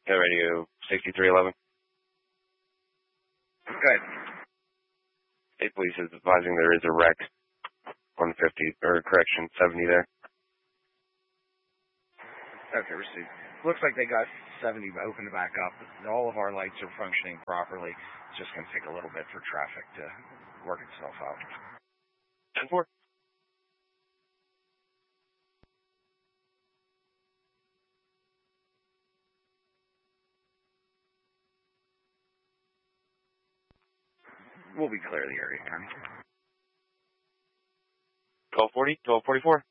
Radio 6311. Good. State Police is advising there is a wreck. 150, or correction, 70 there. Okay, received. Looks like they got 70 open to back up. All of our lights are functioning properly. It's just going to take a little bit for traffic to work itself out. 10-4. We'll be clear of the area, Connie. 1240, 1244.